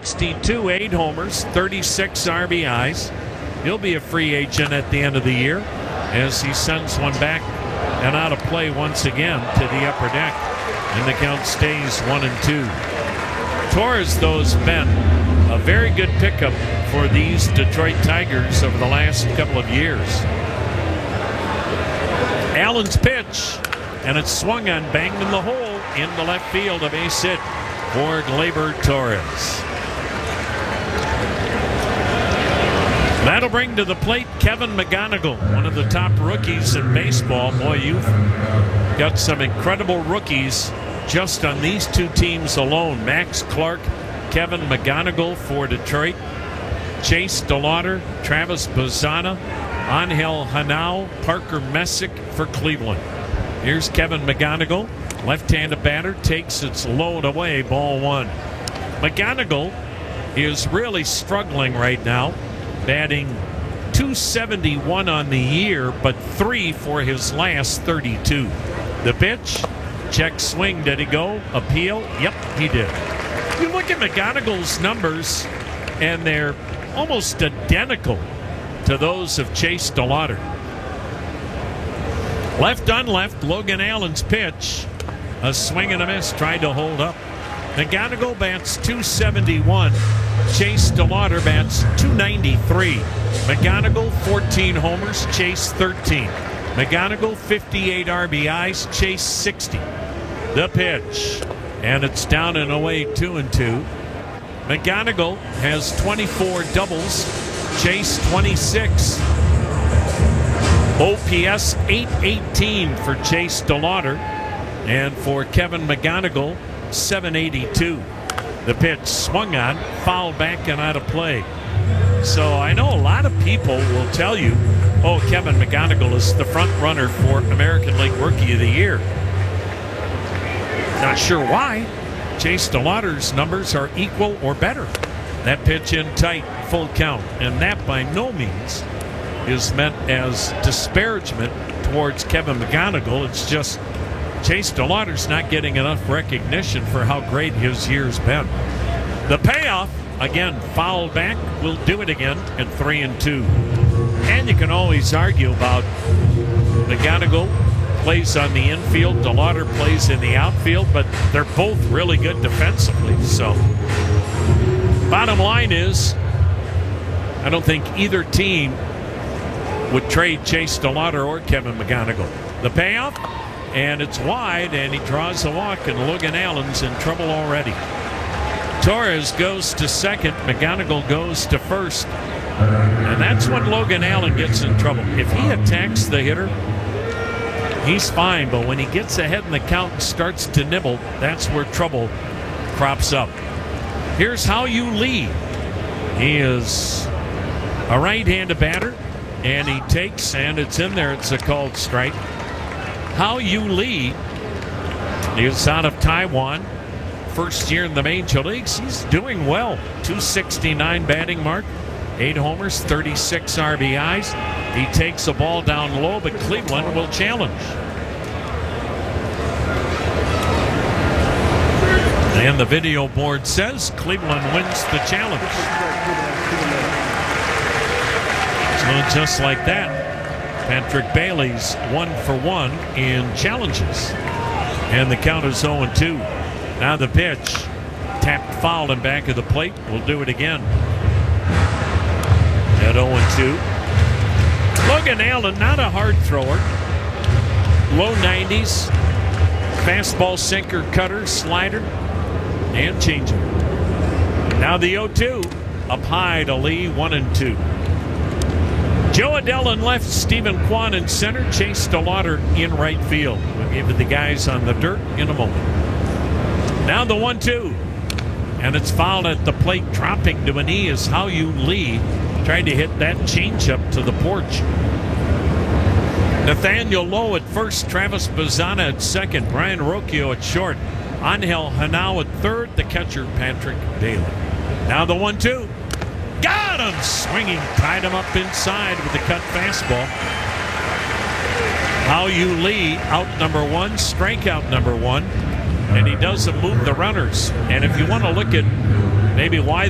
62, 8 homers, 36 RBIs. He'll be a free agent at the end of the year as he sends one back and out of play once again to the upper deck. And the count stays 1-2. Torres, though, has been a very good pickup for these Detroit Tigers over the last couple of years. Allen's pitch, and it's swung on, banged in the hole, into left field. A base hit for Gleyber Torres. That'll bring to the plate Kevin McGonigal, one of the top rookies in baseball. Boy, you've got some incredible rookies just on these two teams alone. Max Clark, Kevin McGonigal for Detroit, Chase DeLauter, Travis Bazzana, Angel Hanao, Parker Messick for Cleveland. Here's Kevin McGonigal, left-handed batter, takes its load away, ball one. McGonigal is really struggling right now, batting .271 on the year, but 3 for his last 32. The pitch, check swing, did he go? Appeal? Yep, he did. You look at McGonigal's numbers, and they're almost identical to those of Chase DeLauter. Left on left, Logan Allen's pitch. A swing and a miss, tried to hold up. McGonigal bats .271. Chase DeLauter bats .293. McGonigal 14 homers, Chase 13. McGonigal 58 RBIs, Chase 60. The pitch, and it's down and away 2-2. McGonigal has 24 doubles, Chase 26. OPS 818 for Chase DeLauter, and for Kevin McGonigal 782. The pitch swung on, fouled back and out of play. So I know a lot of people will tell you, oh, Kevin McGonigal is the front runner for American League Rookie of the Year. Not sure why. Chase DeLauter's numbers are equal or better. That pitch in tight, full count, and that by no means is meant as disparagement towards Kevin McGonigal. It's just Chase DeLauter's not getting enough recognition for how great his year's been. The payoff, again, fouled back, will do it again at 3-2. And you can always argue about McGonigal plays on the infield, DeLauter plays in the outfield, but they're both really good defensively. So bottom line is, I don't think either team would trade Chase DeLauter or Kevin McGonigal. The payoff, and it's wide, and he draws a walk, and Logan Allen's in trouble already. Torres goes to second, McGonigal goes to first, and that's when Logan Allen gets in trouble. If he attacks the hitter, he's fine, but when he gets ahead in the count and starts to nibble, that's where trouble crops up. Here's Hao-Yu Lee. He is a right-handed batter, and he takes, and it's in there. It's a called strike. Hao-Yu Lee is out of Taiwan. First year in the Major Leagues. He's doing well. .269 batting mark. 8 homers, 36 RBIs. He takes a ball down low, but Cleveland will challenge. And the video board says Cleveland wins the challenge. So just like that, Patrick Bailey's 1 for 1 in challenges. And the count is 0-2. Now the pitch, tapped foul in back of the plate. We'll do it again. At 0-2. Logan Allen, not a hard thrower. Low 90s. Fastball, sinker, cutter, slider, and changeup. Now the 0-2. Up high to Lee, 1-2. Joe Adell in left, Stephen Kwan in center, Chase DeLauter in right field. We'll give it the guys on the dirt in a moment. Now the 1-2. And it's fouled at the plate, dropping to a knee as Hao-Yu Lee tried to hit that changeup to the porch. Nathaniel Lowe at first, Travis Bazzana at second, Brian Rocchio at short, Angel Hanao at third, the catcher Patrick Bailey. Now the 1-2. Got him! Swinging, tied him up inside with the cut fastball. Hao-Yu Lee out number 1, strikeout number 1, and he doesn't move the runners. And if you want to look at maybe why